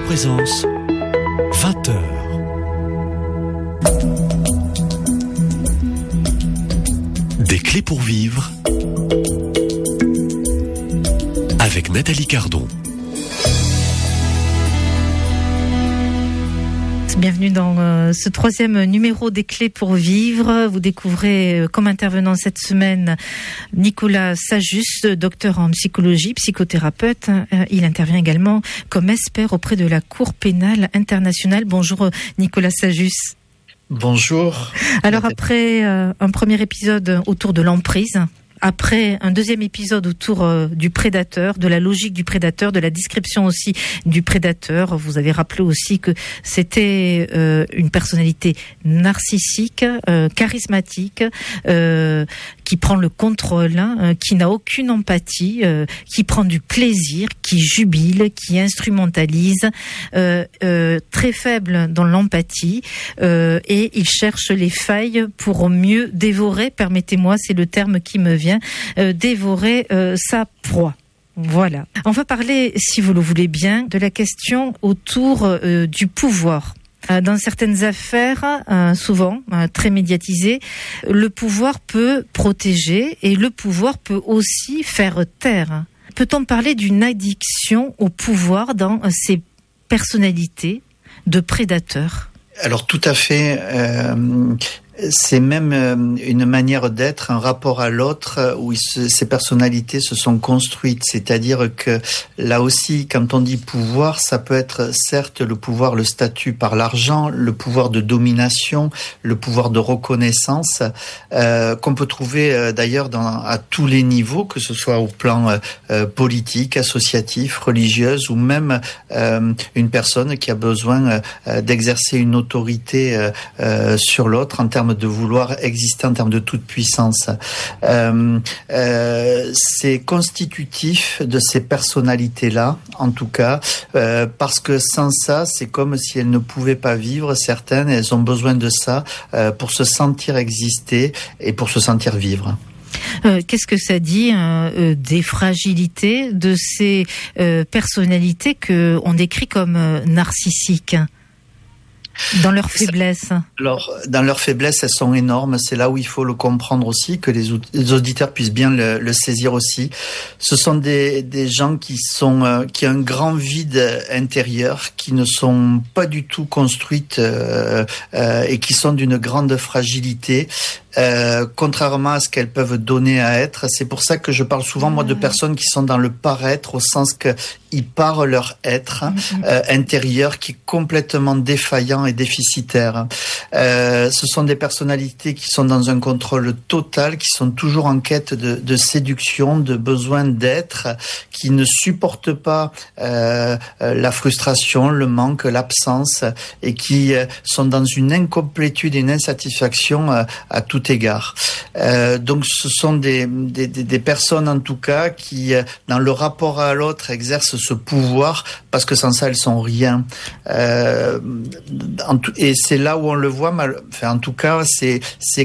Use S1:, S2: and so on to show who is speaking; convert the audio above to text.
S1: Présence, 20h. Des clés pour vivre avec Nathalie Cardon.
S2: Bienvenue dans ce troisième numéro des clés pour vivre. Vous découvrez comme intervenant cette semaine Nicolas Sajus, docteur en psychologie, psychothérapeute. Il intervient également comme expert auprès de la Cour pénale internationale. Bonjour Nicolas Sajus.
S3: Bonjour.
S2: Alors après un premier épisode autour de l'emprise, après un deuxième épisode autour du prédateur, de la logique du prédateur, de la description aussi du prédateur. Vous avez rappelé aussi que c'était une personnalité narcissique, charismatique, qui prend le contrôle, qui n'a aucune empathie, qui prend du plaisir, qui jubile, qui instrumentalise, très faible dans l'empathie, et il cherche les failles pour mieux dévorer, permettez-moi, c'est le terme qui me vient, dévorer sa proie. Voilà. On va parler, si vous le voulez bien, de la question autour du pouvoir. Dans certaines affaires, souvent très médiatisées, le pouvoir peut protéger et le pouvoir peut aussi faire taire. Peut-on parler d'une addiction au pouvoir dans ces personnalités de prédateurs ?
S3: Alors tout à fait. C'est même une manière d'être, un rapport à l'autre où ces personnalités se sont construites. C'est-à-dire que là aussi, quand on dit pouvoir, ça peut être certes le pouvoir, le statut par l'argent, le pouvoir de domination, le pouvoir de reconnaissance, qu'on peut trouver d'ailleurs à tous les niveaux, que ce soit au plan politique, associatif, religieuse, ou même une personne qui a besoin d'exercer une autorité sur l'autre en termes de vouloir exister en termes de toute puissance. C'est constitutif de ces personnalités-là, en tout cas, parce que sans ça, c'est comme si elles ne pouvaient pas vivre. Certaines, elles ont besoin de ça pour se sentir exister et pour se sentir vivre.
S2: Qu'est-ce que ça dit des fragilités de ces personnalités que on décrit comme narcissiques ? Dans leur faiblesse.
S3: Alors, dans leur faiblesse, elles sont énormes. C'est là où il faut le comprendre aussi, que les auditeurs puissent bien le saisir aussi. Ce sont des gens qui ont un grand vide intérieur, qui ne sont pas du tout construites et qui sont d'une grande fragilité. Contrairement à ce qu'elles peuvent donner à être. C'est pour ça que je parle souvent, moi, de personnes qui sont dans le paraître, au sens qu'ils parent leur être intérieur qui est complètement défaillant et déficitaire. Ce sont des personnalités qui sont dans un contrôle total, qui sont toujours en quête de séduction, de besoin d'être, qui ne supportent pas la frustration, le manque, l'absence, et qui sont dans une incomplétude et une insatisfaction à tout égard. Donc ce sont des personnes en tout cas qui, dans le rapport à l'autre, exercent ce pouvoir parce que sans ça elles sont rien. Et c'est là où on le voit. En tout cas, c'est